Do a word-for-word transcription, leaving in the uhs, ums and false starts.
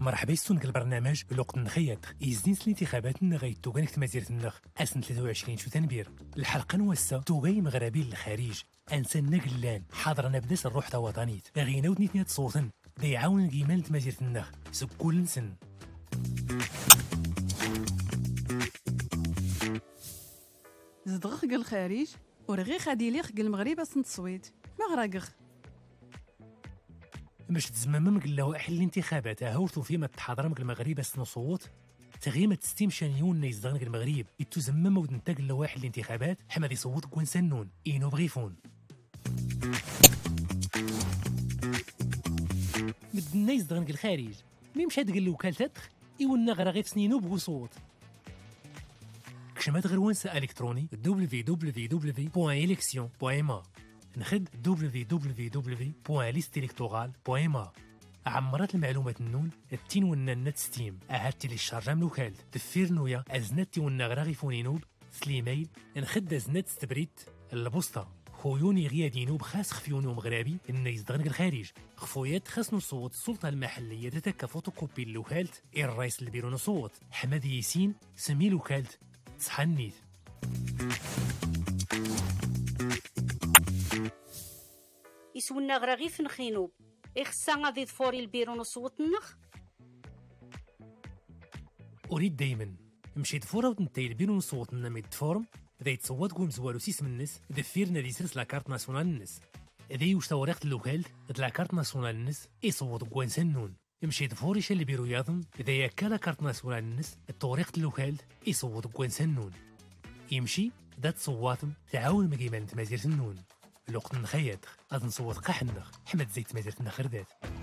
مرحبا يسون البرنامج الوقت نخيط يزنين الانتخابات غايت توغانك تمازيرت النخ أسن ثلاثة وعشرين شو تنبير الحلقة نوسا توغاي مغربي للخارج أنسان نقلان حاضر نبدس الروح توطنيت غينا ودنيتني صوتن دا يعاون الجيمان تمازيرت النخ سكول نسن زدغخ الخارج ورغي خادي ليخ المغرب أسن تصويت ما غراقخ باش تزمم قلاو احل الانتخابات هاورتو فيما تحاضر مك المغرب اس نصوت تغيمة ستيم شانيون يزدغنك المغرب يتزمم ود نتاق لواحد الانتخابات حمد يصوت كون سنون اينو بغيفون بدنا يزدغنك الخارج مي مشات قال له كالتدخ ايونا غير غير سنينو بوصوت كشمات غير ونسا الكتروني دبليو دبليو دبليو بوان إليكسيون بوان إم إيه نخد دبليو دبليو دبليو بوان ليست إلكتورال بوان إم إيه عمرات المعلومات النون التين ونا النت ستيم اهاتي للشارجة من وكال دفير نويا ازنتي ونا غراغي فونينوب سليميل نخد ازنت ستبريت البوسطة خويوني غيادينوب خاص خفيونو مغربي إن يزدغنك الخارج خفويات خاص نصوت السلطة المحلية تتكا فوتوكوبي الوكالت الرئيس البيرو نصوت حماد ياسين سمي الوكالت تصحنيت يسونا غراغي في نخينوب إخسا غادي ضفوري البيرو نصوت النخ أريد دايما مشيت فورا ونتاي البيرو نصوت لنا ميد فورم ذا يتصوت قوم زوالو سيس من الناس دفيرنا دي سرس لاكارت ناسيونال الناس ذا يوش توريقت اللوكال لاكارت ناسيونال الناس يصوت قوان سنون مشيت فوري شا البيرو ياضم ذا ياكا لاكارت ناسيونال الناس التوريقت اللوكال يصوت قوان سنون يمشي ذا تصواتم تعاون مقيمان تمازير سنون الوقت نخيط غاد نصوت قاح النخ حمد زيت تمازير النخردات